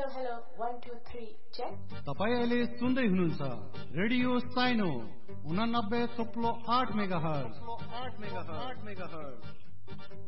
Hello 1 2 3 check. तपाईं अहिले सुन्दै हुनुहुन्छ रेडियो साइनो 89.8 मेगाहर्ज।